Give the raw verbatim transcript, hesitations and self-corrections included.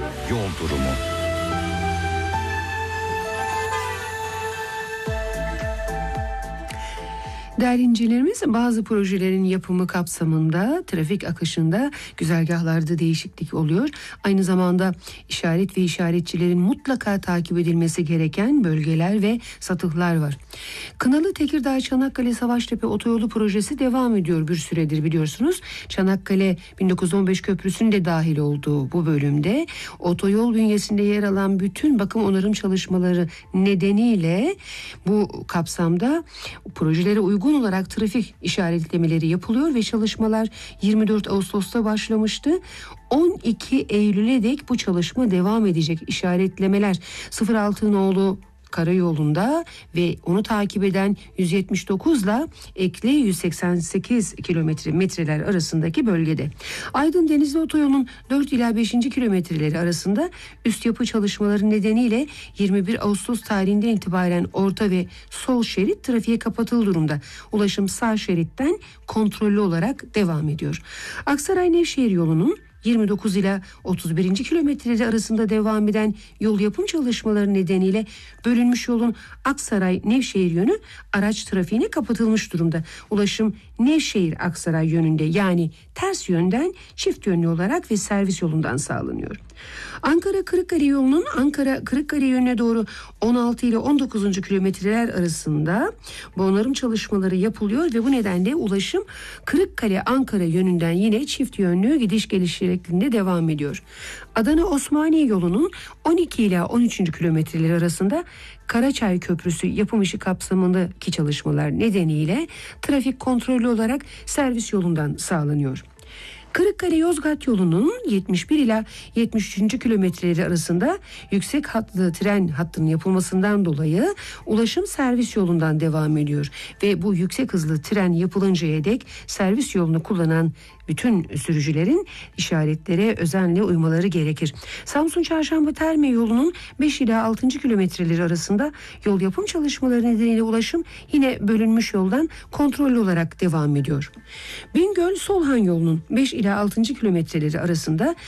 Yol durumu. Değerli dinleyicilerimiz, bazı projelerin yapımı kapsamında trafik akışında güzergahlarda değişiklik oluyor. Aynı zamanda işaret ve işaretçilerin mutlaka takip edilmesi gereken bölgeler ve satıhlar var. Kınalı Tekirdağ Çanakkale Savaştepe Otoyolu projesi devam ediyor bir süredir, biliyorsunuz. Çanakkale bin dokuz yüz on beş Köprüsü'nün de dahil olduğu bu bölümde otoyol bünyesinde yer alan bütün bakım onarım çalışmaları nedeniyle bu kapsamda projelere uygun olarak trafik işaretlemeleri yapılıyor ve çalışmalar yirmi dört Ağustos'ta başlamıştı. on iki Eylül'e dek bu çalışma devam edecek. İşaretlemeler sıfır altı nolu karayolunda ve onu takip eden yüz yetmiş dokuz ile ekli yüz seksen sekiz kilometre metreler arasındaki bölgede. Aydın Denizli Otoyolu'nun dört ila beşinci kilometreleri arasında üst yapı çalışmaları nedeniyle yirmi bir Ağustos tarihinden itibaren orta ve sol şerit trafiğe kapatıldı durumda. Ulaşım sağ şeritten kontrollü olarak devam ediyor. Aksaray Nevşehir yolunun yirmi dokuz ila otuz birinci kilometreleri arasında devam eden yol yapım çalışmaları nedeniyle bölünmüş yolun Aksaray-Nevşehir yönü araç trafiğine kapatılmış durumda. Ulaşım Nevşehir-Aksaray yönünde, yani ters yönden çift yönlü olarak ve servis yolundan sağlanıyor. Ankara-Kırıkkale yolunun Ankara-Kırıkkale yönüne doğru on altı ile on dokuzuncu kilometreler arasında bu onarım çalışmaları yapılıyor ve bu nedenle ulaşım Kırıkkale-Ankara yönünden yine çift yönlü gidiş geliş şeklinde devam ediyor. Adana-Osmaniye yolunun on iki ila on üçüncü kilometreleri arasında Karaçay Köprüsü yapım işi kapsamındaki çalışmalar nedeniyle trafik kontrollü olarak servis yolundan sağlanıyor. Kırıkkale-Yozgat yolunun yetmiş bir ila yetmiş üçüncü kilometreleri arasında yüksek hatlı tren hattının yapılmasından dolayı ulaşım servis yolundan devam ediyor ve bu yüksek hızlı tren yapılıncaya dek servis yolunu kullanan bütün sürücülerin işaretlere özenle uymaları gerekir. Samsun Çarşamba Terme yolunun beş ila altıncı kilometreleri arasında yol yapım çalışmaları nedeniyle ulaşım yine bölünmüş yoldan kontrollü olarak devam ediyor. Bingöl Solhan yolunun beş ila altıncı kilometreleri arasında